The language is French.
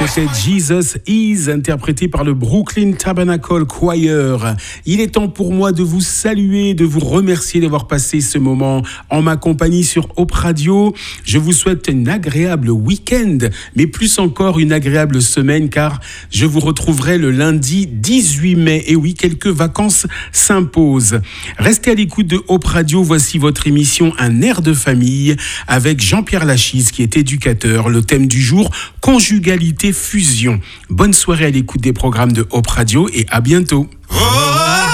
C'était Jesus Is, interprété par le Brooklyn Tabernacle Choir. Il est temps pour moi de vous saluer, de vous remercier d'avoir passé ce moment en ma compagnie sur Hope Radio. Je vous souhaite un agréable week-end, mais plus encore une agréable semaine, car je vous retrouverai le lundi 18 mai. Et oui, quelques vacances s'imposent. Restez à l'écoute de Hope Radio. Voici votre émission Un air de famille avec Jean-Pierre Lachise, qui est éducateur. Le thème du jour, conjugalité fusion. Bonne soirée à l'écoute des programmes de Hope Radio et à bientôt.